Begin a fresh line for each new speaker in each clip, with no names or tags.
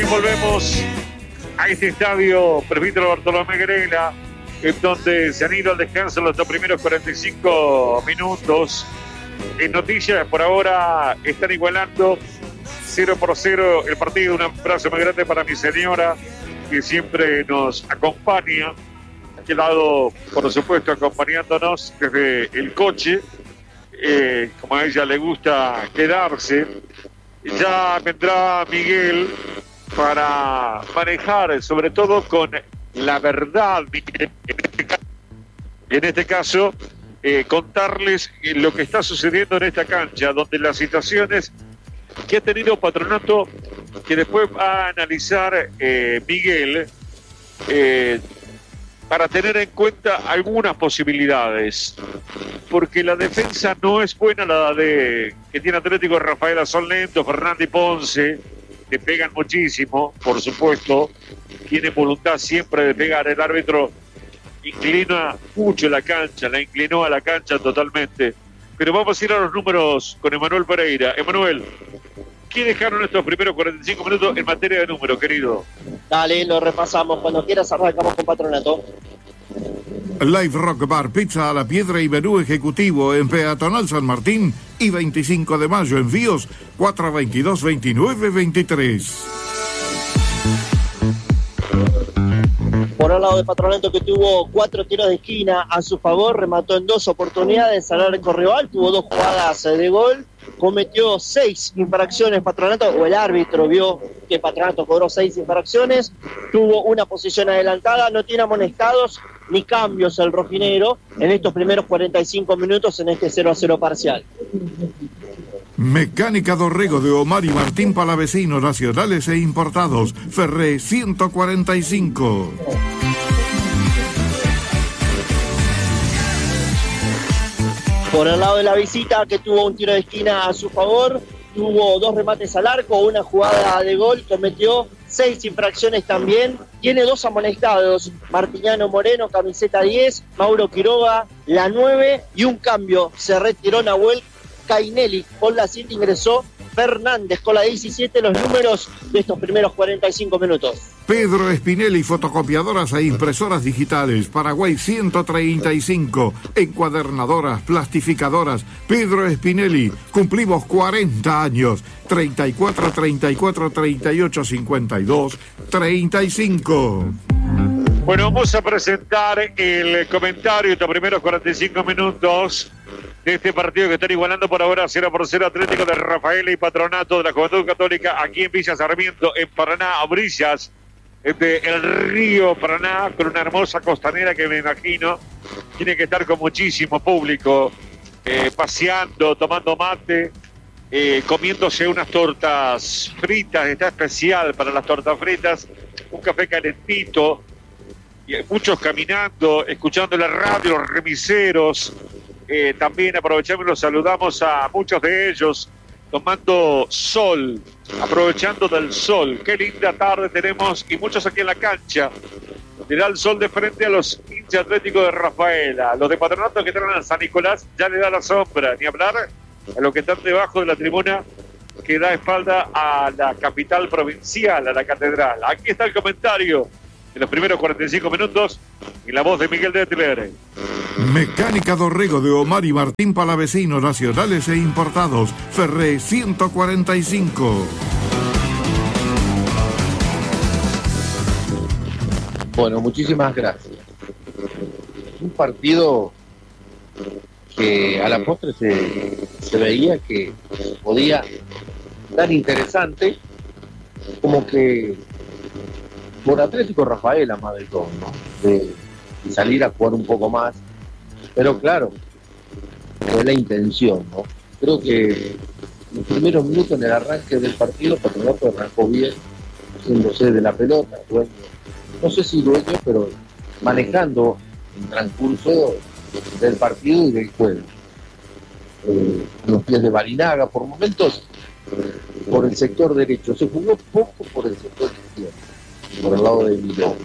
volvemos a este estadio Presbítero Bartolomé Grela, en donde se han ido al descanso los dos primeros 45 minutos. En noticias, por ahora están igualando 0-0 el partido. Un abrazo muy grande para mi señora, que siempre nos acompaña. A aquel lado, por supuesto, acompañándonos desde el coche. Como a ella le gusta quedarse. Ya vendrá Miguel para manejar, sobre todo con la verdad, en este caso, contarles lo que está sucediendo en esta cancha, donde las situaciones que ha tenido Patronato, que después va a analizar Miguel, para tener en cuenta algunas posibilidades, porque la defensa no es buena, la de que tiene Atlético. Rafaela son lentos, Fernández y Ponce le pegan muchísimo, por supuesto, tiene voluntad siempre de pegar. El árbitro inclina mucho la cancha, la inclinó a la cancha totalmente. Pero vamos a ir a los números con Emanuel Pereira. Emanuel, ¿qué dejaron estos primeros 45 minutos en materia de números, querido?
Dale, lo repasamos. Cuando quieras arrancamos con Patronato.
Live Rock Bar, pizza a la piedra y menú ejecutivo en Peatonal San Martín y 25 de mayo. Envíos 422-2923.
Por el lado de Patronato, que tuvo 4 tiros de esquina a su favor, remató en 2 oportunidades al arco rival, tuvo 2 jugadas de gol, cometió 6 infracciones Patronato, o el árbitro vio que Patronato cobró 6 infracciones, tuvo una posición adelantada, no tiene amonestados ni cambios el rojinegro en estos primeros 45 minutos en este 0-0 parcial.
Mecánica Dorrego de Omar y Martín Palavecino, nacionales e importados. Ferré 145.
Por el lado de la visita, que tuvo un tiro de esquina a su favor, tuvo 2 remates al arco, una jugada de gol, cometió 6 infracciones también, tiene 2 amonestados, Martiniano Moreno, camiseta 10, Mauro Quiroga, la 9, y un cambio, se retiró Nahuel Cainelli, con la 7 ingresó Fernández con la 17, los números de estos primeros 45 minutos.
Pedro Spinelli, fotocopiadoras e impresoras digitales, Paraguay 135, encuadernadoras, plastificadoras. Pedro Spinelli, cumplimos 40 años, 34, 34, 38, 52, 35.
Bueno, vamos a presentar el comentario de estos primeros 45 minutos de este partido que están igualando por ahora 0-0 Atlético de Rafaela y Patronato de la Juventud Católica aquí en Villa Sarmiento, en Paraná, a orillas del río Paraná, con una hermosa costanera que me imagino tiene que estar con muchísimo público, paseando, tomando mate, comiéndose unas tortas fritas. Está especial para las tortas fritas, un café calentito, y muchos caminando, escuchando la radio, los remiseros. También aprovechamos y los saludamos a muchos de ellos tomando sol, aprovechando del sol. Qué linda tarde tenemos, y muchos aquí en la cancha. Le da el sol de frente a los hinchas Atléticos de Rafaela. Los de Patronato que están en San Nicolás ya le da la sombra, ni hablar a los que están debajo de la tribuna que da espalda a la capital provincial, a la catedral. Aquí está el comentario en los primeros 45 minutos y la voz de Miguel Detler.
Mecánica Dorrego de Omar y Martín Palavecino, nacionales e importados. Ferré 145.
Bueno, muchísimas gracias. Un partido que a la postre se veía que podía estar interesante, como que por Atlético Rafaela más de todo, ¿no? De salir a jugar un poco más, pero claro, fue la intención, ¿no? Creo que los primeros minutos en el arranque del partido, Patronato arrancó bien, haciéndose de la pelota, dueño, no sé si dueño, pero manejando el transcurso del partido y del juego. Los pies de Barinaga, por momentos, por el sector derecho, se jugó poco por el sector izquierdo, por el lado de Milón.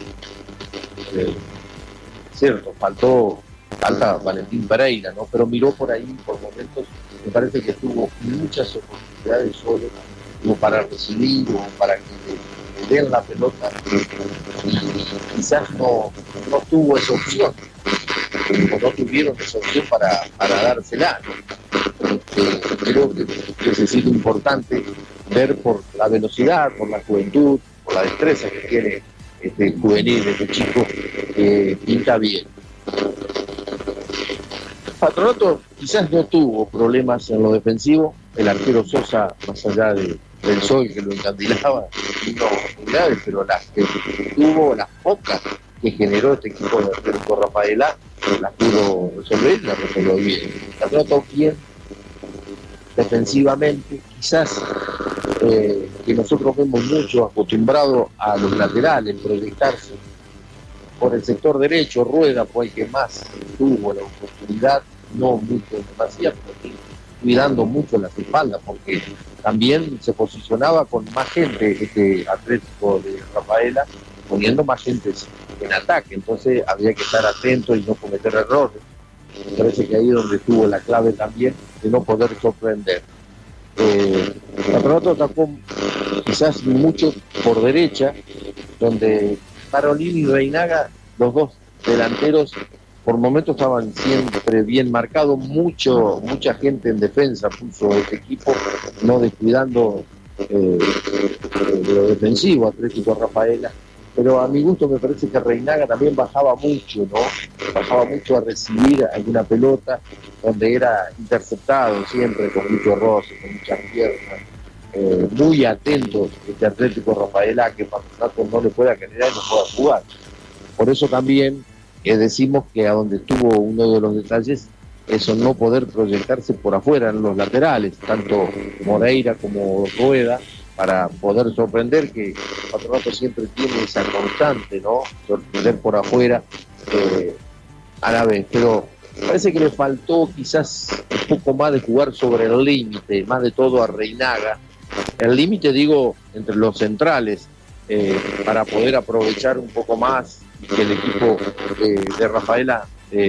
Cierto, falta Valentín Pereira, ¿no? Pero miró por ahí, por momentos, me parece que tuvo muchas oportunidades solo, como para recibir, o para que den la pelota, y quizás no tuvo esa opción, o no tuvieron esa opción para dársela, ¿no? Creo que ha sido importante ver por la velocidad, por la juventud, por la destreza que tiene este juvenil, este chico, pinta bien. Patronato quizás no tuvo problemas en lo defensivo, el arquero Sosa, más allá del sol que lo encandilaba, no oportunidades, pero las que tuvo, las pocas que generó este equipo de Atlético Rafaela, las pudo resolver y las resolvió bien. Patronato bien defensivamente, quizás que nosotros vemos mucho acostumbrado a los laterales proyectarse por el sector derecho. Rueda fue el que más tuvo la oportunidad, no mucho demasiado, pero cuidando mucho las espaldas, porque también se posicionaba con más gente este Atlético de Rafaela, poniendo más gente en ataque, entonces había que estar atento y no cometer errores. Me parece que ahí es donde tuvo la clave también de no poder sorprender. Patronato atacó quizás mucho por derecha, donde Parolini y Reinaga, los dos delanteros, por momentos estaban siempre bien marcados. Mucha gente en defensa puso este equipo, no descuidando lo defensivo Atlético Rafaela. Pero a mi gusto me parece que Reinaga también bajaba mucho, ¿no? Bajaba mucho a recibir alguna pelota, donde era interceptado siempre con mucho roce, con muchas piernas. Muy atento este Atlético Rafaela, que Patronato no le pueda generar y no pueda jugar. Por eso también decimos que a donde estuvo uno de los detalles, eso no poder proyectarse por afuera en los laterales, tanto Moreira como Rueda, para poder sorprender, que Patronato siempre tiene esa constante, ¿no? Sorprender por afuera a la vez, pero parece que le faltó quizás un poco más de jugar sobre el límite, más de todo a Reinaga. El límite, digo, entre los centrales, para poder aprovechar un poco más que el equipo de Rafaela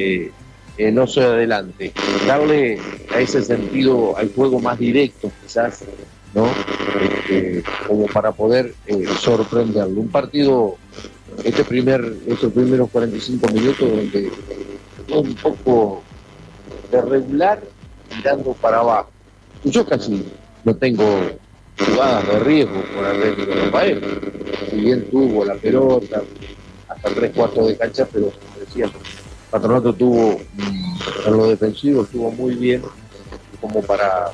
no se adelante. Darle a ese sentido al juego más directo, quizás, ¿no? Como para poder sorprenderlo. Un partido, estos primeros 45 minutos, donde un poco de regular tirando para abajo. Yo casi no tengo jugadas de riesgo por Atlético de Rafael. Si bien tuvo la pelota hasta 3/4 de cancha, pero como decía, Patronato tuvo en lo defensivo, estuvo muy bien como para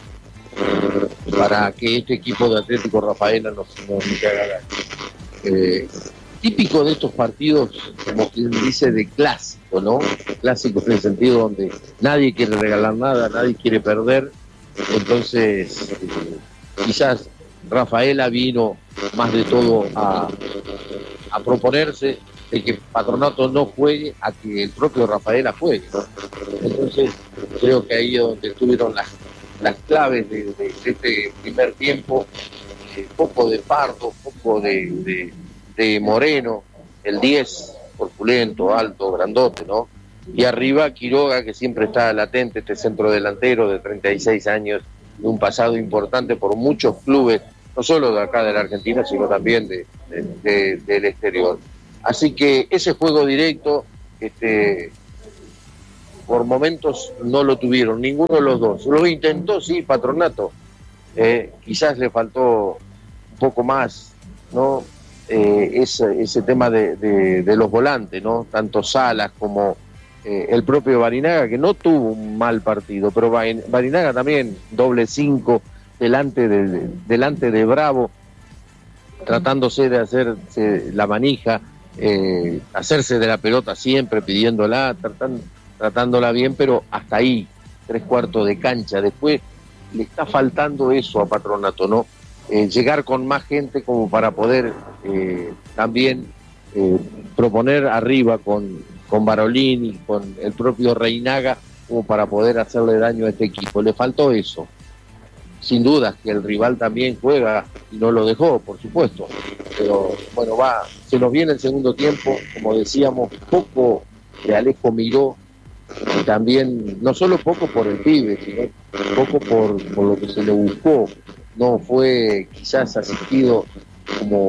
que este equipo de Atlético Rafaela nos haga daño. Típico de estos partidos, como quien dice, de clásico, ¿no? Clásico en el sentido donde nadie quiere regalar nada, nadie quiere perder. Entonces, quizás Rafaela vino más de todo a proponerse de que Patronato no juegue, a que el propio Rafaela juegue, ¿no? Entonces, creo que ahí es donde estuvieron las claves de este primer tiempo. Poco de Pardo, poco de Moreno, el 10, corpulento, alto, grandote, ¿no? Y arriba Quiroga, que siempre está latente, este centro delantero de 36 años, de un pasado importante por muchos clubes, no solo de acá de la Argentina, sino también del exterior. Así que ese juego directo, por momentos no lo tuvieron, ninguno de los dos. Lo intentó, sí, Patronato. Quizás le faltó un poco más, ¿no? Ese tema de los volantes, ¿no? Tanto Salas como el propio Barinaga, que no tuvo un mal partido, pero Barinaga también, doble 5 delante de Bravo, tratándose de hacerse la manija, hacerse de la pelota siempre, pidiéndola, tratándola bien, pero hasta ahí, 3/4 de cancha. Después le está faltando eso a Patronato, ¿no? Llegar con más gente como para poder también proponer arriba con Barolini, con el propio Reinaga, como para poder hacerle daño a este equipo. Le faltó eso. Sin duda que el rival también juega y no lo dejó, por supuesto. Pero bueno, se nos viene el segundo tiempo, como decíamos, poco de Alejo Miró, y también, no solo poco por el pibe, sino poco por lo que se le buscó. No fue quizás asistido como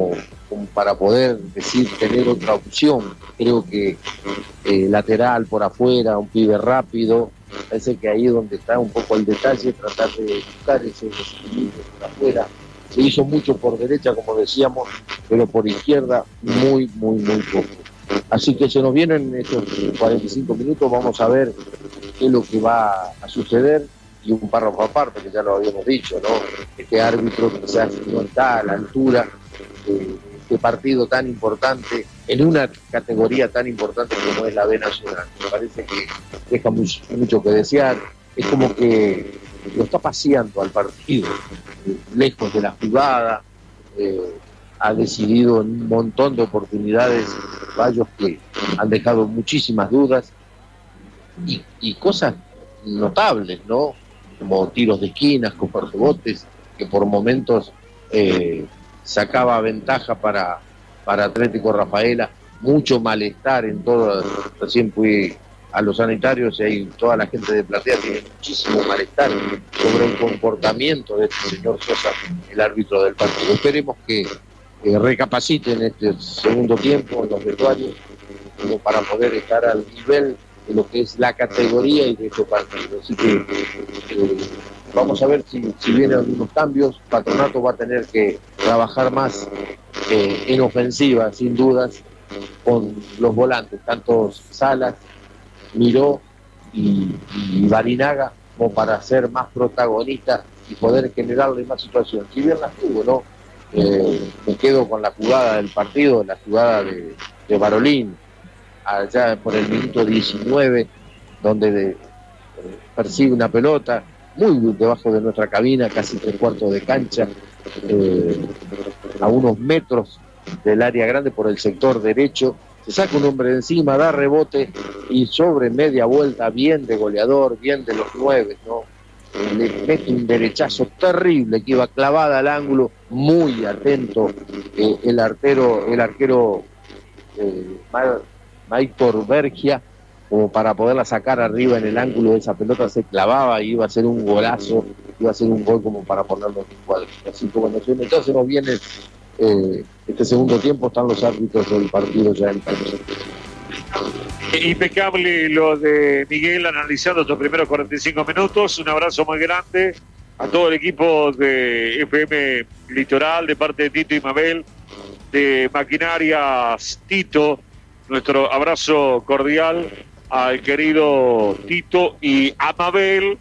como para poder decir tener otra opción. Creo que lateral por afuera, un pibe rápido, parece que ahí es donde está un poco el detalle, tratar de buscar ese desequilibrio por afuera. Se hizo mucho por derecha, como decíamos, pero por izquierda muy poco. Así que se nos vienen estos 45 minutos, vamos a ver qué es lo que va a suceder. Y un párrafo aparte, que ya lo habíamos dicho, ¿no? Este árbitro quizás no está a la altura de este partido tan importante, en una categoría tan importante como es la B Nacional. Me parece que deja mucho que desear. Es como que lo está paseando al partido, lejos de la jugada. Ha decidido en un montón de oportunidades fallos que han dejado muchísimas dudas y cosas notables, ¿no? Como tiros de esquinas, con rebotes, que por momentos sacaba ventaja para Atlético Rafaela, mucho malestar en todo. Recién fui a los sanitarios y ahí toda la gente de Platea tiene muchísimo malestar sobre el comportamiento de este señor Sosa, el árbitro del partido. Esperemos que recapacite en este segundo tiempo en los vestuarios, como para poder estar al nivel de lo que es la categoría y de este partido. Así que vamos a ver si vienen algunos cambios. Patronato va a tener que trabajar más en ofensiva, sin dudas, con los volantes, tanto Salas, Miró y Barinaga, como para ser más protagonistas y poder generarle más situación. Si bien las tuvo, ¿no? Me quedo con la jugada del partido, la jugada de Barolín, allá por el minuto 19, donde persigue una pelota muy debajo de nuestra cabina, casi 3/4 de cancha, a unos metros del área grande por el sector derecho, se saca un hombre de encima, da rebote y sobre media vuelta, bien de goleador, bien de los 9, ¿no? Le mete un derechazo terrible que iba clavada al ángulo, muy atento el arquero Maitor Bergia, como para poderla sacar arriba en el ángulo de esa pelota, se clavaba y iba a ser un golazo, iba a ser un gol como para ponerlo en el cuadro. Así que bueno, entonces nos viene este segundo tiempo, están los árbitros del partido ya en cancha.
Impecable lo de Miguel analizando estos primeros 45 minutos. Un abrazo muy grande a todo el equipo de FM Litoral, de parte de Tito y Mabel, de Maquinarias Tito. Nuestro abrazo cordial al querido Tito y a Mabel,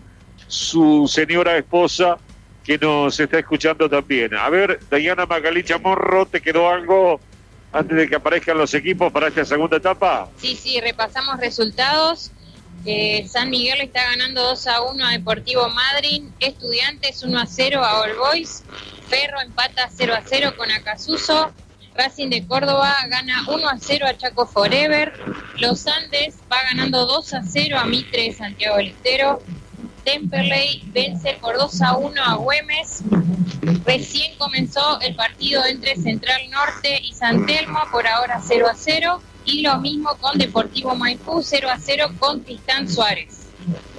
su señora esposa, que nos está escuchando también. A ver, Dayana Magalí Chamorro, ¿te quedó algo antes de que aparezcan los equipos para esta segunda etapa?
Sí, repasamos resultados. San Miguel está ganando 2-1 a Deportivo Madryn, Estudiantes 1-0 a All Boys, Ferro empata 0-0 con Acasuso, Racing de Córdoba gana 1-0 a Chaco Forever, Los Andes va ganando 2-0 a Mitre de Santiago del Estero, Temperley vence por 2-1 a Güemes. Recién comenzó el partido entre Central Norte y San Telmo, por ahora 0-0, y lo mismo con Deportivo Maipú, 0-0 con Tristán Suárez.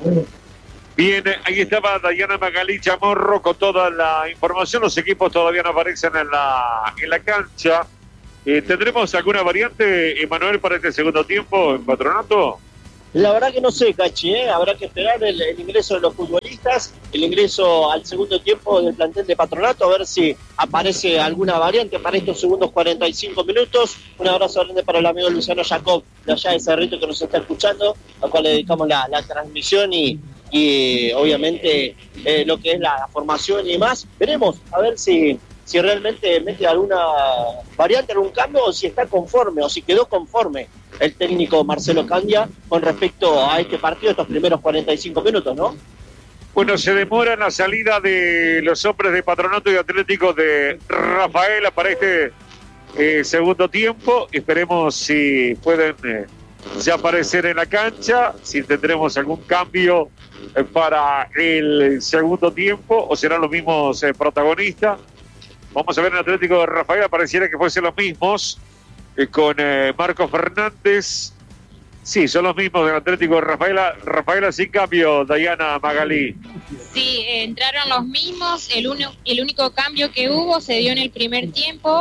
Bien, ahí estaba Dayana Magalí Chamorro con toda la información. Los equipos todavía no aparecen en la cancha. ¿Tendremos alguna variante, Emanuel, para este segundo tiempo en Patronato?
La verdad que no sé, Cachi, habrá que esperar el ingreso de los futbolistas, el ingreso al segundo tiempo del plantel de Patronato, a ver si aparece alguna variante para estos segundos 45 minutos. Un abrazo grande para el amigo Luciano Jacob, de allá de Cerrito, que nos está escuchando, al cual le dedicamos la transmisión y obviamente lo que es la formación y demás. Veremos, a ver si realmente mete alguna variante, algún cambio, o si está conforme, o si quedó conforme el técnico Marcelo Candia con respecto a este partido, estos primeros 45 minutos, ¿no?
Bueno, se demora en la salida de los hombres de Patronato y Atlético de Rafaela para este segundo tiempo. Esperemos si pueden ya aparecer en la cancha, si tendremos algún cambio para el segundo tiempo, o serán los mismos protagonistas. Vamos a ver en Atlético de Rafaela, pareciera que fuesen los mismos, con Marcos Fernández. Sí, son los mismos del Atlético de Rafaela. Rafaela sin cambio, Dayana Magalí.
Sí, entraron los mismos. El único cambio que hubo se dio en el primer tiempo.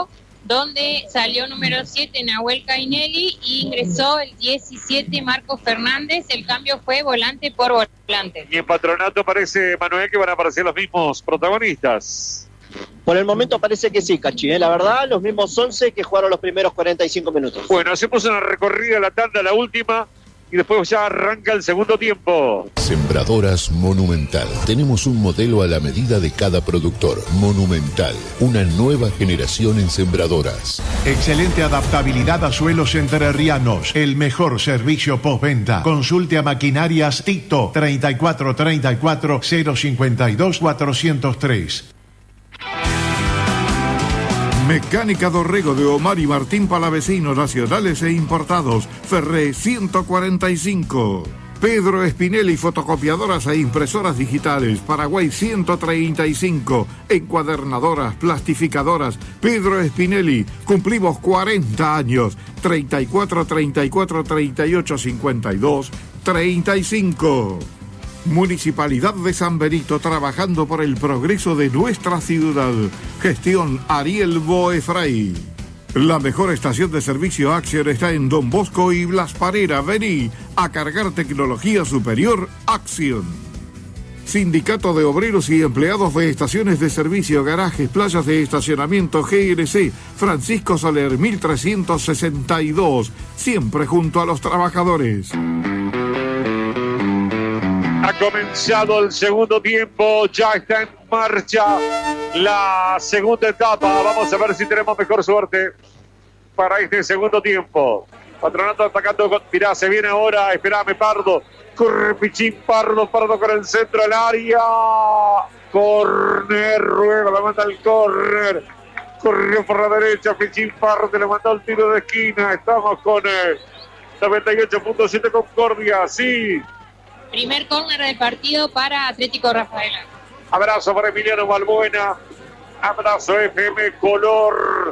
donde salió número 7 Nahuel Cainelli y ingresó el 17 Marcos Fernández. El cambio fue volante por volante.
Y en Patronato parece, Manuel, que van a aparecer los mismos protagonistas.
Por el momento parece que sí, Cachi, la verdad, los mismos 11 que jugaron los primeros 45 minutos.
Bueno, hacemos una recorrida a la tanda, la última, y después ya arranca el segundo tiempo.
Sembradoras Monumental. Tenemos un modelo a la medida de cada productor. Monumental, una nueva generación en sembradoras.
Excelente adaptabilidad a suelos entrerrianos. El mejor servicio postventa. Consulte a Maquinarias Tito 3434 052 403.
Mecánica Dorrego de Omar y Martín Palavecinos, nacionales e importados. Ferré 145. Pedro Espinelli, fotocopiadoras e impresoras digitales. Paraguay 135. Encuadernadoras, plastificadoras. Pedro Espinelli, cumplimos 40 años. 34 34 38 52 35. Municipalidad de San Benito, trabajando por el progreso de nuestra ciudad. Gestión Ariel Boefray. La mejor estación de servicio Axion está en Don Bosco y Blas Parera. Vení a cargar tecnología superior Axion. Sindicato de Obreros y Empleados de Estaciones de Servicio, Garajes, Playas de Estacionamiento GNC, Francisco Soler 1362, siempre junto a los trabajadores.
Ha comenzado el segundo tiempo, ya está en marcha la segunda etapa. Vamos a ver si tenemos mejor suerte para este segundo tiempo. Patronato atacando, mirá, se viene ahora, esperame Pardo, corre Pichín, Pardo con el centro del área, corner, Rueda le manda el corner, corrió por la derecha, Pichín, Pardo le mandó el tiro de esquina. Estamos con 98.7 Concordia, sí.
Primer córner del partido para Atlético Rafaela.
Abrazo para Emiliano Balbuena. Abrazo FM Color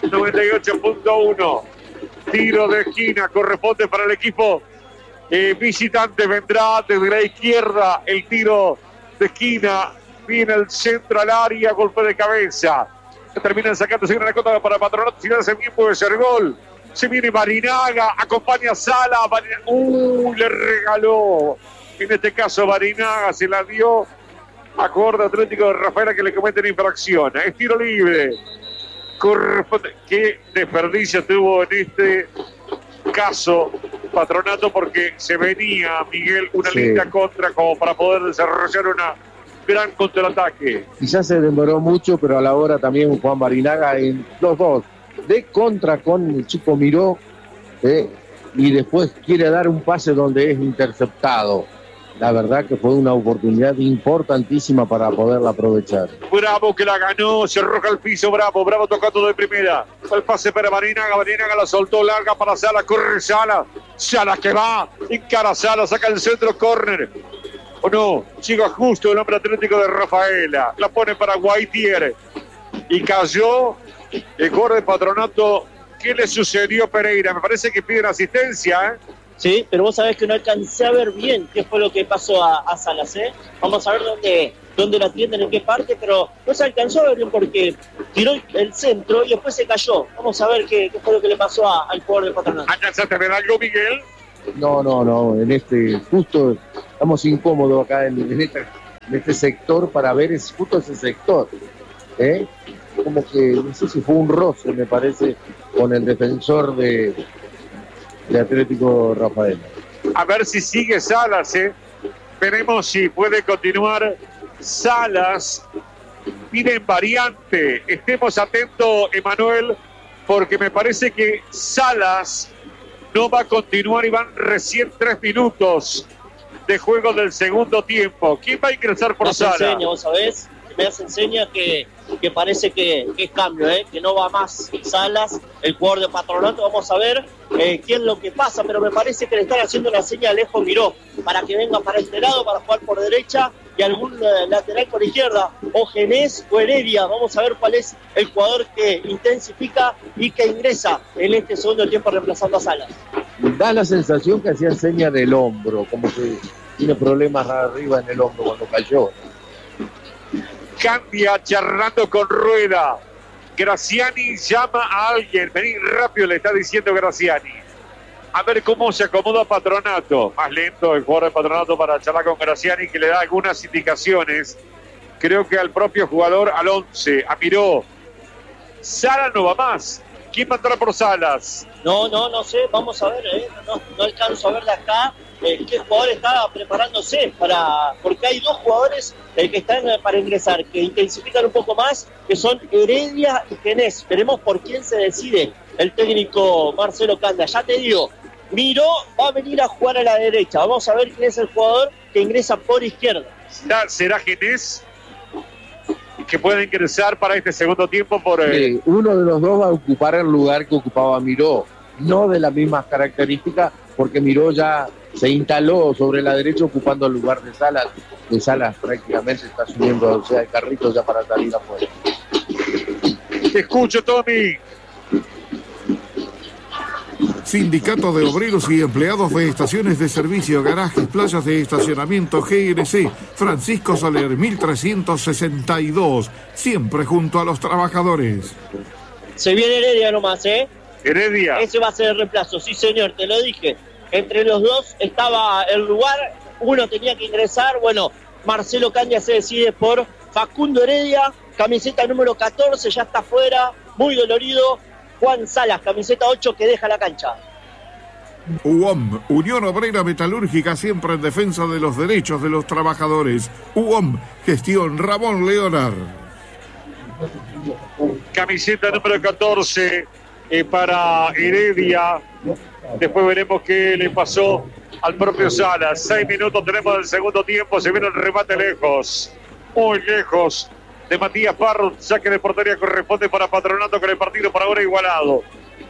98.1. Tiro de esquina corresponde para el equipo visitante. Vendrá desde la izquierda el tiro de esquina. Viene el centro al área, golpe de cabeza. Terminan sacando, se viene la cota para Patronato. Si no hace bien puede ser gol. Se viene Barinaga, acompaña a Sala. Le regaló. En este caso Barinaga se la dio a jugador de Atlético de Rafaela que le cometen infracción. Es tiro libre. Qué desperdicio tuvo en este caso Patronato, porque se venía, Miguel, una linda contra como para poder desarrollar una gran contraataque.
Quizás se demoró mucho, pero a la hora también Juan Barinaga en los dos de contra con el chico Miró, y después quiere dar un pase donde es interceptado. La verdad que fue una oportunidad importantísima para poderla aprovechar.
Bravo que la ganó, se arroja al piso, Bravo tocando de primera. El pase para Barinaga la soltó larga para Sala, corre Sala que va, encara Sala, saca el centro, córner. O no, llega justo el hombre Atlético de Rafaela, la pone para Guaitier y cayó el jugador de Patronato. ¿Qué le sucedió a Pereira? Me parece que pide una asistencia,
Sí, pero vos sabés que no alcancé a ver bien qué fue lo que pasó a Salas, Vamos a ver dónde la atienden, en qué parte, pero no se alcanzó a ver bien porque tiró el centro y después se cayó. Vamos a ver qué fue lo que le pasó al jugador de Patronato.
¿Alcanzaste a ver algo, Miguel?
No, en este, justo estamos incómodos acá en este sector para ver justo ese sector, Como que, no sé si fue un roce, me parece, con el defensor de Atlético Rafaela.
A ver si sigue Salas, Veremos si puede continuar Salas. Miren, variante. Estemos atentos, Emanuel, porque me parece que Salas no va a continuar y van recién 3 minutos de juego del segundo tiempo. ¿Quién va a ingresar por Salas?
Enseña, vos sabés, me hace enseña que parece que es cambio, que no va más Salas, el jugador de Patronato. Vamos a ver qué es lo que pasa, pero me parece que le están haciendo una señal a Alejo Miró para que venga para este lado, para jugar por derecha, y algún lateral por izquierda, o Genés o Heredia. Vamos a ver cuál es el jugador que intensifica y que ingresa en este segundo tiempo reemplazando a Salas.
Da la sensación que hacía seña del hombro, como que tiene problemas arriba en el hombro cuando cayó.
Cambia charlando con Rueda. Graciani llama a alguien. Vení rápido, le está diciendo Graciani. A ver cómo se acomoda Patronato. Más lento el jugador de Patronato para charlar con Graciani, que le da algunas indicaciones. Creo que al propio jugador, al 11, a Miró. Sala no va más. ¿Quién va a entrar por Salas?
No sé, vamos a ver, no alcanzo a ver de acá qué jugador está preparándose porque hay dos jugadores que están para ingresar, que intensifican un poco más, que son Heredia y Genés. Veremos por quién se decide el técnico Marcelo Canda. Ya te digo, Miró va a venir a jugar a la derecha. Vamos a ver quién es el jugador que ingresa por izquierda.
¿Será Genés que puede ingresar para este segundo tiempo?
Uno de los dos va a ocupar el lugar que ocupaba Miró, no de las mismas características, porque Miró ya se instaló sobre la derecha ocupando el lugar de Salas. De Salas prácticamente está subiendo, o sea, el carrito ya para salir afuera.
Te escucho, Tommy.
Sindicato de Obreros y Empleados de Estaciones de Servicio, Garajes, Playas de Estacionamiento, GNC, Francisco Soler, 1362, siempre junto a los trabajadores.
Se viene Heredia nomás,
Heredia.
Ese va a ser el reemplazo, sí señor, te lo dije. Entre los dos estaba el lugar, uno tenía que ingresar, bueno, Marcelo Candia se decide por Facundo Heredia, camiseta número 14, ya está afuera, muy dolorido. Juan Salas, camiseta 8, que deja la cancha.
UOM, Unión Obrera Metalúrgica, siempre en defensa de los derechos de los trabajadores. UOM, gestión Ramón Leonard.
Camiseta número 14 para Heredia. Después veremos qué le pasó al propio Salas. 6 minutos tenemos del segundo tiempo. Se viene el remate lejos, muy lejos, de Matías Parro. Saque de portería corresponde para Patronato, con el partido por ahora igualado.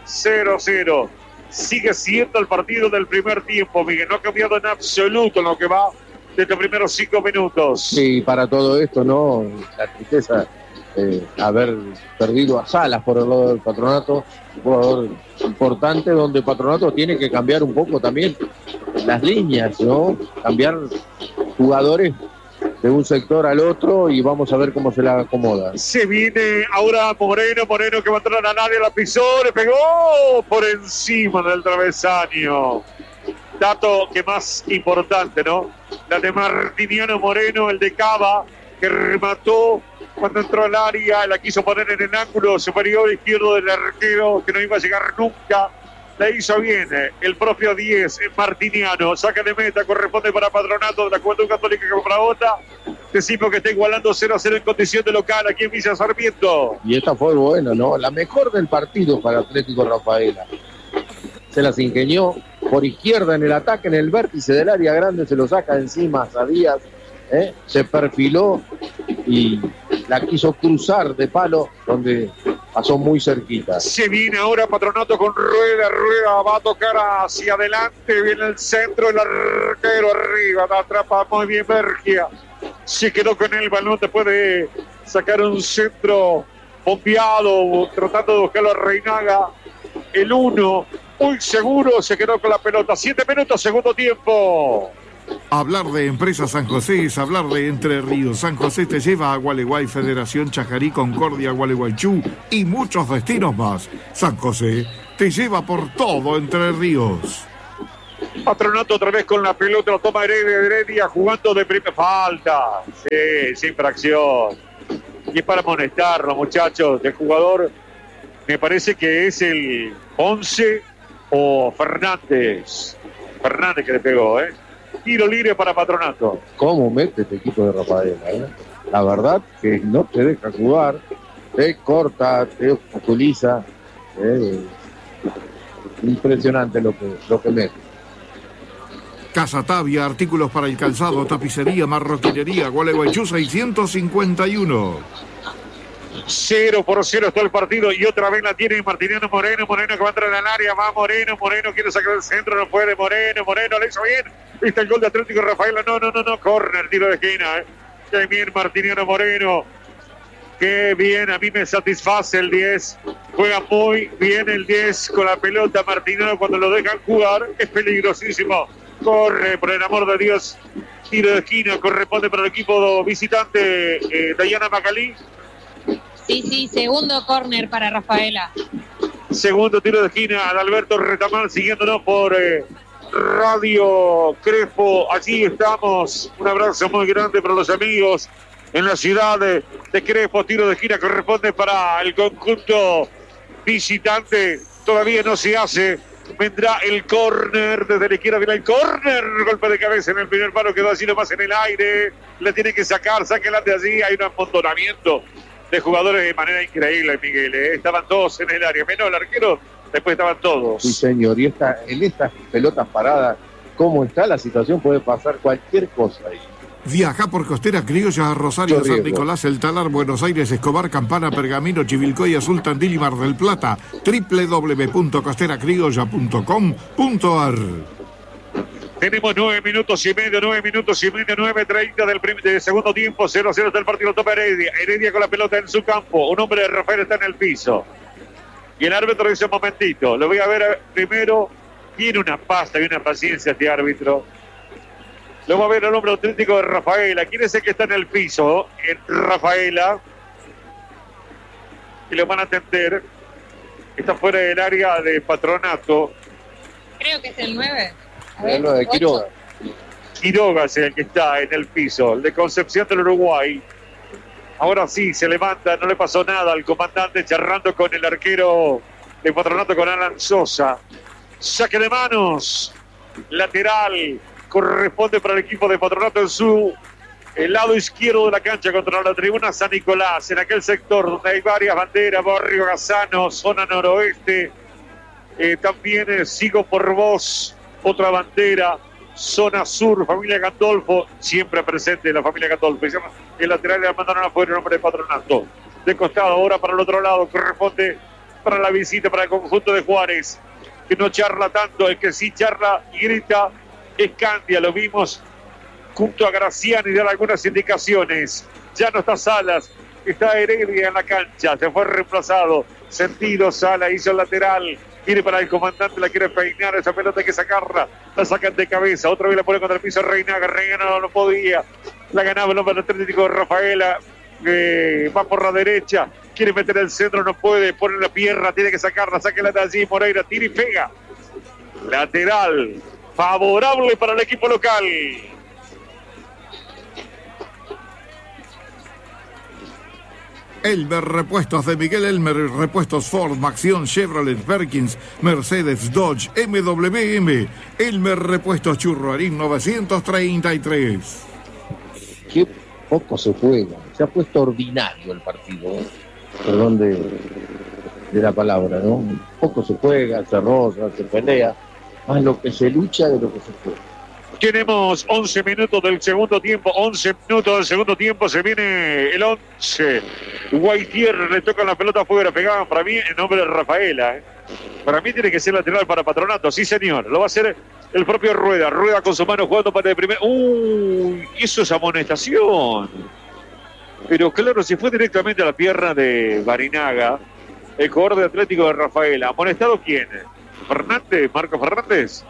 0-0. Sigue siendo el partido del primer tiempo, Miguel. No ha cambiado en absoluto en lo que va de estos primeros 5 minutos.
Sí, para todo esto, ¿no? La tristeza de haber perdido a Salas por el lado del Patronato. Un jugador importante donde Patronato tiene que cambiar un poco también las líneas, ¿no? Cambiar jugadores de un sector al otro y vamos a ver cómo se la acomoda.
Se viene ahora Moreno que va a entrar a nadie, la pisó, le pegó por encima del travesaño. Dato que más importante, ¿no? La de Martiniano Moreno, el de Cava, que remató cuando entró al área, la quiso poner en el ángulo superior izquierdo del arquero, que no iba a llegar nunca. La hizo bien el propio 10, Martiniano. Saca de meta, corresponde para Patronato de la Juventud Católica que para Bota. Decimos que está igualando 0-0 en condición de local aquí en Villa Sarmiento.
Y esta fue buena, ¿no? La mejor del partido para Atlético Rafaela. Se las ingenió por izquierda en el ataque, en el vértice del área grande, se lo saca encima a Díaz, se perfiló y la quiso cruzar de palo, donde pasó muy cerquita.
Se viene ahora Patronato con Rueda va a tocar hacia adelante, viene el centro, el arquero arriba, la atrapa muy bien Bergia. Se quedó con el balón después de sacar un centro bombeado, tratando de buscarlo a Reinaga. El 1, muy seguro, se quedó con la pelota. 7 minutos, segundo tiempo.
Hablar de Empresa San José es hablar de Entre Ríos. San José te lleva a Gualeguay, Federación Chajarí, Concordia, Gualeguaychú y muchos destinos más. San José te lleva por todo Entre Ríos.
Patronato otra vez con la pelota, lo toma Heredia jugando de primera falta. Sí, sin fracción. Y es para amonestarlo, muchachos. El jugador me parece que es el 11 o Fernández. Fernández que le pegó, Tiro libre para Patronato.
¿Cómo mete este equipo de Rafaela? La verdad que no te deja jugar, te corta, te obstaculiza. Impresionante lo que mete.
Casa Tavia, artículos para el calzado, tapicería, marroquinería, Gualeguaychú 651.
0-0 está el partido y otra vez la tiene Martiniano Moreno que va a entrar en el área, va Moreno quiere sacar el centro, no puede, Moreno, le hizo bien. Viste el gol de Atlético Rafaela, no, córner, tiro de esquina, Qué bien Martiniano Moreno, qué bien, a mí me satisface el 10, juega muy bien el 10 con la pelota Martiniano cuando lo dejan jugar, es peligrosísimo, corre, por el amor de Dios, tiro de esquina, corresponde para el equipo visitante, Dayana Macalí.
Sí, segundo córner para Rafaela.
Segundo tiro de esquina de Alberto Retamal, siguiéndonos por Radio Crespo. Allí estamos. Un abrazo muy grande para los amigos en la ciudad de Crespo. Tiro de esquina corresponde para el conjunto visitante. Todavía no se hace. Vendrá el córner desde la izquierda. Viene el córner. Golpe de cabeza en el primer palo. Quedó así nomás en el aire. Le tiene que sacar. Sáquela de allí. Hay un amontonamiento de jugadores de manera increíble, Miguel. Estaban todos en el área. Menos el arquero. Después estaban todos.
Sí, señor. Y en estas pelotas paradas, ¿cómo está la situación? Puede pasar cualquier cosa ahí.
Viaja por Costera Criolla a Rosario, San Nicolás, El Talar, Buenos Aires, Escobar, Campana, Pergamino, Chivilcoy, Azul, Tandil y Mar del Plata. www.costeracriolla.com.ar.
Tenemos 9 minutos y medio, 9:30 del segundo tiempo. 0-0 está el partido. Toma Heredia. Heredia con la pelota en su campo. Un hombre de Rafael está en el piso. Y el árbitro dice: un momentito, lo voy a ver primero. Tiene una pasta y una paciencia este árbitro. Luego a ver el nombre auténtico de Rafaela. ¿Quién es el que está en el piso? Rafaela. Y lo van a atender. Está fuera del área de Patronato.
Creo que es el 9.
El 9 de Quiroga.
Quiroga es el que está en el piso. El de Concepción del Uruguay. Ahora sí, se levanta. No le pasó nada al comandante charlando con el arquero de Patronato, con Alan Sosa. Saque de manos. Lateral. Corresponde para el equipo de Patronato en su lado izquierdo de la cancha, contra la tribuna San Nicolás, en aquel sector donde hay varias banderas: Barrio Gazano, zona noroeste, también Sigo por Vos, otra bandera, zona sur, familia Gandolfo, siempre presente la familia Gandolfo. El lateral le mandaron afuera el nombre de Patronato. De costado ahora para el otro lado, corresponde para la visita, para el conjunto de Juárez, que no charla tanto. El que sí charla y grita es Candia. Lo vimos junto a Graciani dar algunas indicaciones. Ya no está Salas, está Heredia en la cancha, se fue reemplazado. Sentido, Sala hizo el lateral, viene para el comandante, la quiere peinar, esa pelota hay que sacarla, la sacan de cabeza, otra vez la pone contra el piso Reinaga no podía, la ganaba el hombre atlético de Rafaela, va por la derecha, quiere meter el centro, no puede, pone la pierna, tiene que sacarla, sáquela de allí, Moreira tira y pega. Lateral favorable para el equipo local.
Elmer Repuestos de Miguel Elmer, repuestos Ford, Maxión, Chevrolet, Perkins, Mercedes, Dodge, MWM. Elmer Repuestos Churruarín 933.
Qué poco se juega. Se ha puesto ordinario el partido. Perdón de la palabra, ¿no? Poco se juega, se roza, se pelea. Más lo que se lucha de lo que se juega.
Tenemos 11 minutos del segundo tiempo. 11 minutos del segundo tiempo. Se viene el 11. Guaitier le toca la pelota afuera. Pegaban para mí en nombre de Rafaela. Para mí tiene que ser lateral para Patronato. Sí, señor. Lo va a hacer el propio Rueda. Rueda con su mano jugando para el primer. ¡Uy! Eso es amonestación. Pero claro, si fue directamente a la pierna de Barinaga, el jugador de Atlético de Rafaela. ¿Amonestado quién? ¿Fernández? ¿Marco Fernández?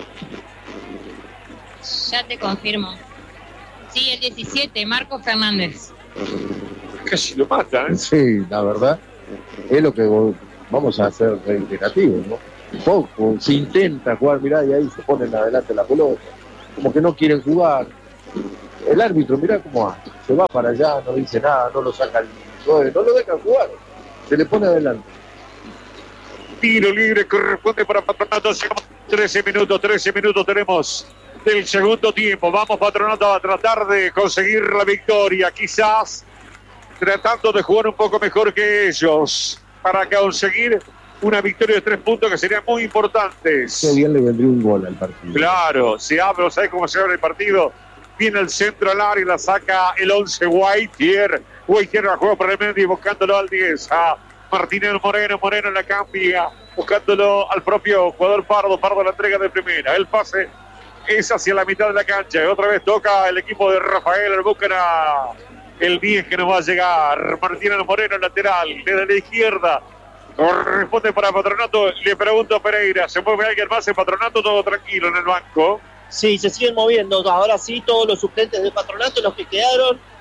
Ya te confirmo. Sí, el 17, Marco Fernández.
Casi lo mata, ¿eh?
Sí, la verdad. Es lo que vamos a hacer reiterativo, ¿no? Poco, se intenta jugar, mirá, y ahí se ponen adelante la pelota. Como que no quieren jugar. El árbitro, mirá cómo hace. Se va para allá, no dice nada, no lo saca no lo dejan jugar. Se le pone adelante.
Tiro libre corresponde para Patronato. 13 minutos tenemos del segundo tiempo. Vamos, Patronato, a tratar de conseguir la victoria. Quizás tratando de jugar un poco mejor que ellos para conseguir una victoria de 3 puntos que serían muy importantes.
Qué bien le vendría un gol al partido.
Claro, se abre, ¿sabes cómo se abre el partido? Viene el centro al área y la saca el 11 Guaitier. Guaitier la juega por el medio buscándolo al 10. Martínez Moreno la cambia, buscándolo al propio jugador Pardo la entrega de primera, el pase es hacia la mitad de la cancha, y otra vez toca el equipo de Rafael, buscan a el 10 que nos va a llegar, Martínez Moreno lateral, desde la izquierda, corresponde para Patronato, le pregunto a Pereira, ¿se mueve alguien más en Patronato? Todo tranquilo en el banco.
Sí, se siguen moviendo, ahora sí, todos los suplentes de Patronato, los que quedaron,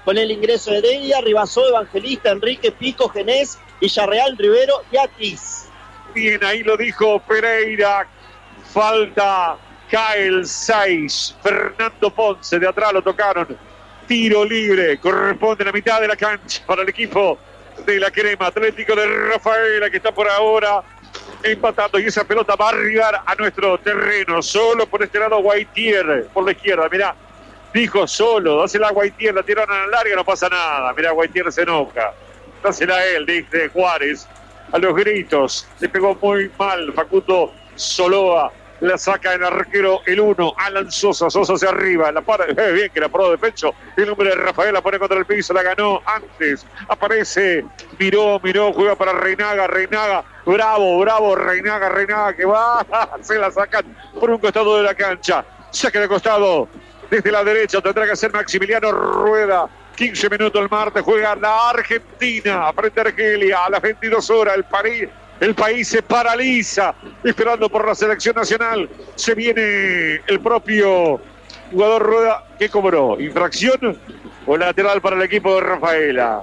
con el ingreso de Delia, Ribasó, Evangelista, Enrique, Pico, Genés, Villarreal, Rivero y Atis.
Bien, ahí lo dijo Pereira. Falta, cae el 6. Fernando Ponce, de atrás lo tocaron. Tiro libre, corresponde a la mitad de la cancha para el equipo de la Crema Atlético de Rafaela, que está por ahora empatando, y esa pelota va a arribar a nuestro terreno. Solo por este lado Guaitier, por la izquierda, mirá. Dijo solo, dásela a Guaitier, la tiraron a la larga, no pasa nada. Mirá, Guaitier se enoja. Dásela a él, dice Juárez. A los gritos, se pegó muy mal Facundo Soloa. La saca el arquero, el 1, Alan Sosa. Sosa hacia arriba, la para, bien que la paró de pecho. El hombre de Rafael la pone contra el piso, la ganó antes. Aparece, miró, juega para Reinaga. Bravo, Reinaga que va. Se la sacan por un costado de la cancha. Saque de costado. Desde la derecha tendrá que hacer Maximiliano Rueda. 15 minutos el martes, juega la Argentina frente a Argelia a las 22 horas. El país se paraliza esperando por la selección nacional. Se viene el propio jugador Rueda que cobró. ¿Infracción o lateral para el equipo de Rafaela?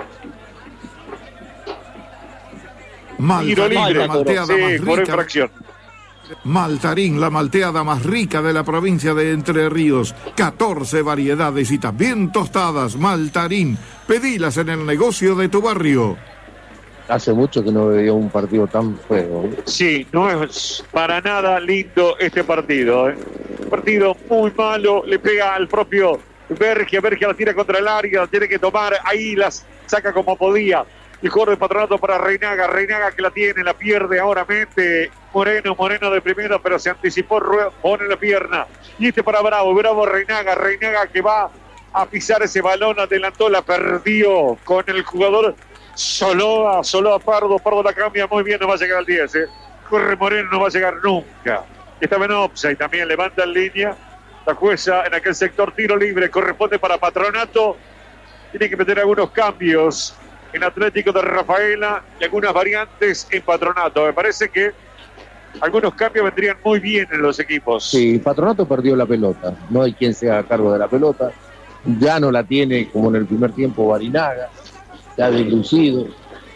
Tiro libre, por infracción.
Maltarín, la malteada más rica de la provincia de Entre Ríos. 14 variedades y también tostadas. Maltarín, pedilas en el negocio de tu barrio.
Hace mucho que no veía un partido tan feo.
Sí, no es para nada lindo este partido. Un partido muy malo, le pega al propio Bergia la tira contra el área, la tiene que tomar, ahí la saca como podía. El jugador de Patronato para Reinaga que la tiene, la pierde ahora mente. Moreno de primera, pero se anticipó, pone la pierna. Y este para Bravo, Reinaga que va a pisar ese balón, adelantó, la perdió con el jugador Soloa Pardo la cambia muy bien, no va a llegar al 10, Corre Moreno, no va a llegar nunca. Estaba en offside, también levanta en línea la jueza en aquel sector. Tiro libre, corresponde para Patronato. Tiene que meter algunos cambios en Atlético de Rafaela y algunas variantes en Patronato. Me parece que algunos cambios vendrían muy bien en los equipos.
Sí, Patronato perdió la pelota, no hay quien se haga cargo de la pelota. Ya no la tiene como en el primer tiempo Barinaga, ya deslucido,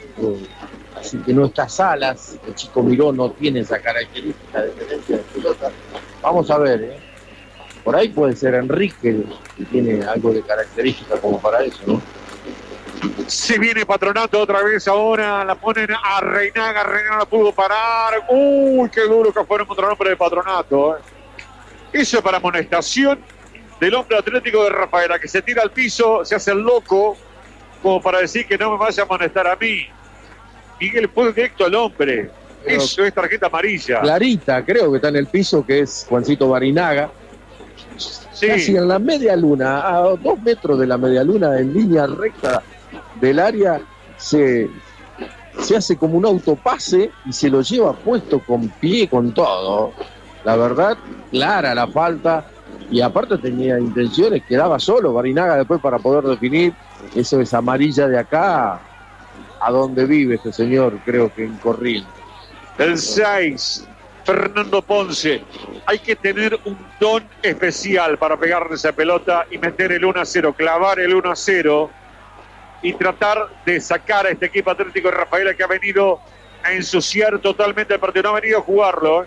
así que no está Salas. El chico Miró no tiene esa característica de tenencia de pelota. Vamos a ver, por ahí puede ser Enrique, que tiene algo de característica como para eso, ¿no?
Se viene Patronato otra vez ahora, la ponen a Reinaga la pudo parar. Uy, qué duro que fueron contra el hombre de Patronato. Eso es para amonestación del hombre Atlético de Rafaela, que se tira al piso, se hace el loco, como para decir que no me vaya a amonestar a mí. Miguel fue directo al hombre. Pero eso es tarjeta amarilla.
Clarita, creo que está en el piso, que es Juancito Barinaga. Sí. Casi en la media luna, a 2 metros de la media luna, en línea recta del área, se hace como un autopase y se lo lleva puesto con pie, con todo. La verdad, clara la falta, y aparte tenía intenciones, quedaba solo Barinaga después para poder definir. Eso es amarilla de acá a donde vive este señor, creo que en Corrientes.
El 6, Fernando Ponce. Hay que tener un don especial para pegarle esa pelota y meter el 1-0, clavar el 1-0 y tratar de sacar a este equipo Atlético de Rafaela, que ha venido a ensuciar totalmente el partido, no ha venido a jugarlo.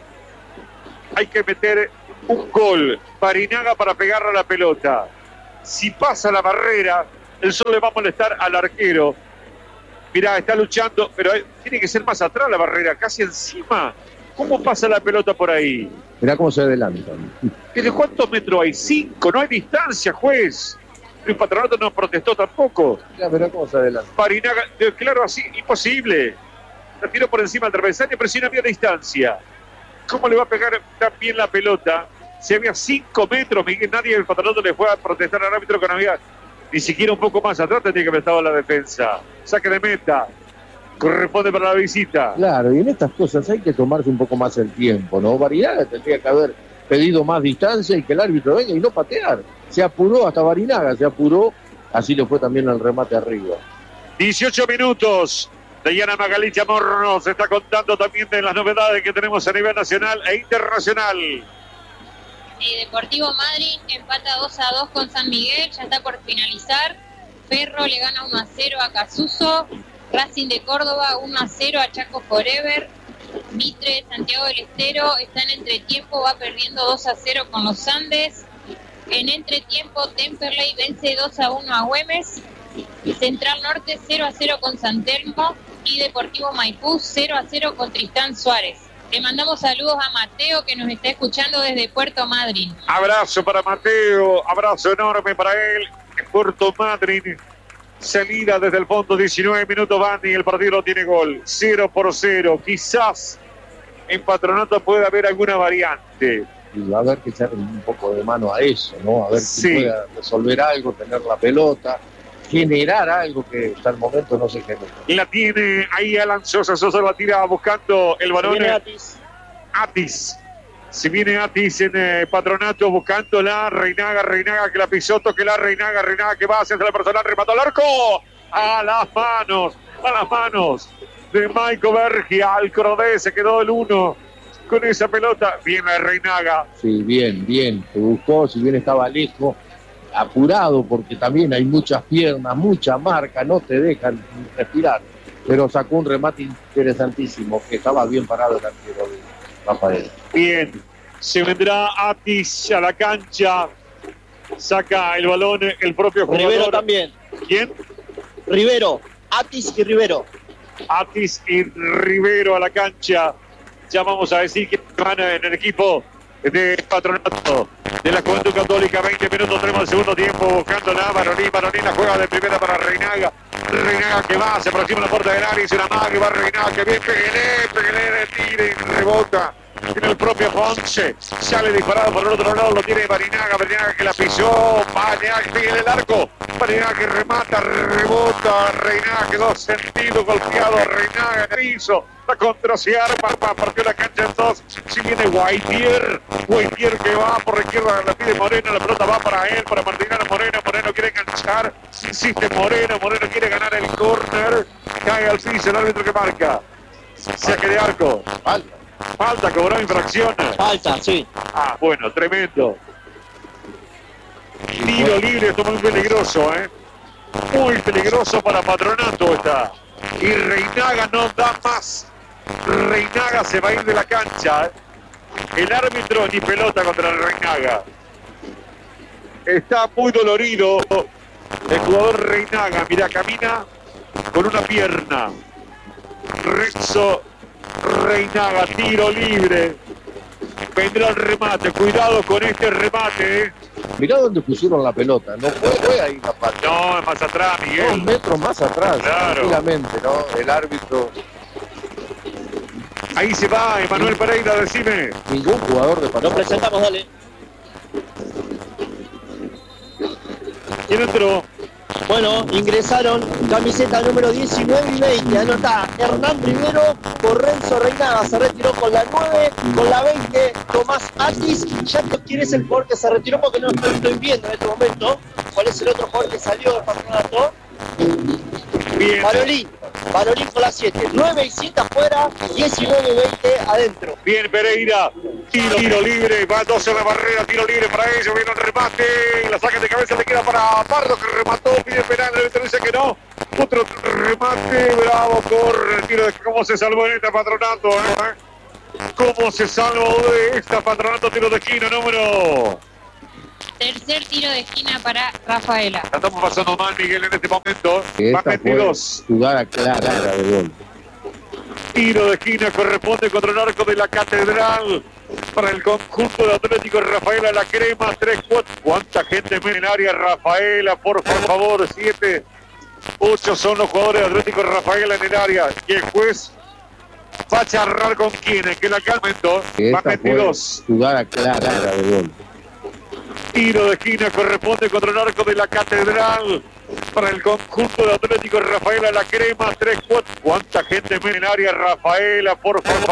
Hay que meter un gol, Barinaga, para pegarle a la pelota. Si pasa la barrera, el sol le va a molestar al arquero. Mirá, está luchando, pero tiene que ser más atrás la barrera, casi encima. ¿Cómo pasa la pelota por ahí?
Mirá cómo se adelantan.
¿De cuántos metros hay? 5, no hay distancia, juez. El Patronato no protestó tampoco.
Ya, mirá cómo se adelanta.
Barinaga, claro, así, imposible. La tiró por encima del travesaño, pero si no había distancia. ¿Cómo le va a pegar tan bien la pelota? Si había 5 metros, Miguel, nadie del Patronato le fue a protestar al árbitro que no había ni siquiera un poco más atrás, tenía que haber estado la defensa. Saque de meta. Corresponde para la visita.
Claro, y en estas cosas hay que tomarse un poco más el tiempo, ¿no? Barinaga tendría que haber pedido más distancia y que el árbitro venga y no patear. Se apuró, hasta Barinaga se apuró, así le fue también al remate arriba.
18 minutos. Diana Magalí Chamorro se está contando también de las novedades que tenemos a nivel nacional e internacional.
Deportivo Madryn empata 2-2 con San Miguel, ya está por finalizar. Ferro le gana 1-0 a Casuso. Racing de Córdoba 1-0 a Chaco Forever. Mitre de Santiago del Estero está en entretiempo, va perdiendo 2-0 con los Andes. En entretiempo, Temperley vence 2-1 a Güemes. Central Norte 0-0 con San Telmo. Y Deportivo Maipú 0-0 con Tristán Suárez. Le mandamos saludos a Mateo, que nos está escuchando desde Puerto Madryn.
Abrazo para Mateo, abrazo enorme para él. En Puerto Madryn, salida desde el fondo, 19 minutos van y el partido no tiene gol. 0-0. Quizás en Patronato pueda haber alguna variante.
Y va a haber que echarle un poco de mano a eso, ¿no? A ver si pueda resolver algo, tener la pelota, generar algo que hasta el momento no se genera.
La tiene ahí Alan Sosa. Sosa la tira buscando el balón.
Atis.
Si viene Atis en Patronato buscándola. Reinaga que la pisó, toque la Reinaga que va hacia la personal, remató al arco. A las manos de Maico Bergia. Al Crodé se quedó el 1 con esa pelota. Bien la Reinaga.
Sí, bien. Se buscó, si bien estaba lejos. Apurado porque también hay muchas piernas, mucha marca, no te dejan respirar, pero sacó un remate interesantísimo, que estaba bien parado el arquero de Rafael.
Bien, se vendrá Atis a la cancha, saca el balón el propio jugador.
Rivero también.
¿Quién?
Rivero, Atis y Rivero.
Atis y Rivero a la cancha. Ya vamos a decir que van en el equipo de Patronato de la Juventud Católica. 20 minutos, tenemos el segundo tiempo, buscando la Baroní la juega de primera para Reinaga que va, se aproxima a la puerta del área, y se la maga, que va Reinaga, que bien, Peguelé, tira y rebota en el propio Ponce, sale disparado por el otro lado, lo tiene Barinaga que la pisó, Barinaga que pega el arco, Barinaga que remata, rebota, Reinaga quedó sentido, golpeado, Reinaga en el piso, la contra se arma, partió la cancha en dos, si viene Guaitier que va por la izquierda, la pide Moreno, la pelota va para él, para Martinano Moreno quiere enganchar, insiste Moreno quiere ganar el córner, cae al piso, el árbitro que marca, saque de arco, falta, cobró infracción.
Falta, sí.
Bueno, tremendo. Tiro libre, esto muy peligroso, muy peligroso para Patronato está. Y Reinaga no da más. Reinaga se va a ir de la cancha. El árbitro ni pelota contra Reinaga. Está muy dolorido el jugador Reinaga. Mira, camina con una pierna. Renzo Reinaga, tiro libre. Vendrá el remate. Cuidado con este remate.
Mirá dónde pusieron la pelota. No fue ahí la parte.
No, es más atrás, Miguel.
2 metros más atrás.
Claro.
Tranquilamente, ¿no? El árbitro.
Ahí se va Emanuel Pereira, decime.
Ningún jugador de
Lo
Patronato.
presentamos, dale.
¿Quién entró?
Bueno, ingresaron camiseta número 19 y 20. Anotá Hernán Rivero por Renzo Reinaga. Se retiró con la 9, con la 20 Tomás Atis. Ya quién es el jugador que se retiró porque no lo estoy viendo en este momento. ¿Cuál es el otro jugador que salió de Patronato?
Bien.
Barolín con la 7. 9 y 7 afuera, 19 y 20 adentro.
Bien, Pereira. Tiro libre. Va 2 en la barrera. Tiro libre para ellos. Viene el remate. La saca de cabeza. Le queda para Pardo, que remató. Pide penal. El árbitro dice que no. Otro remate. Bravo. Corre. El tiro de cómo se salvó en esta Patronato. Cómo se salvó de esta Patronato. Tiro de esquina número.
Tercer tiro de esquina para Rafaela.
La estamos pasando mal, Miguel, en este momento.
Que
Va
esta
22.
fue jugada clara de gol.
Tiro de esquina corresponde contra el arco de la Catedral para el conjunto de Atlético Rafaela, la Crema, 3-4. ¿Cuánta gente en el área, Rafaela? Por favor, 7, 8 son los jugadores de Atlético Rafaela en el área. Y el juez va a charlar con quienes, que la calmen.
Que
Va
esta
22.
fue jugada clara de gol.
Tiro de esquina corresponde contra el arco de la Catedral para el conjunto de Atlético Rafaela, la Crema, 3-4. ¿Cuánta gente en el área, Rafaela? Por favor.